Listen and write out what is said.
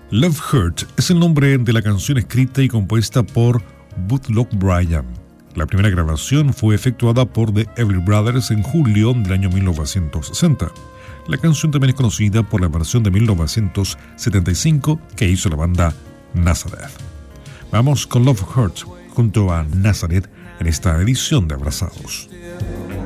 Love Hurt es el nombre de la canción escrita y compuesta por Bootleg Brian. La primera grabación fue efectuada por The Everly Brothers en julio del año 1960. La canción también es conocida por la versión de 1975 que hizo la banda Nazareth. Vamos con Love Hurt junto a Nazareth en esta edición de Abrazados.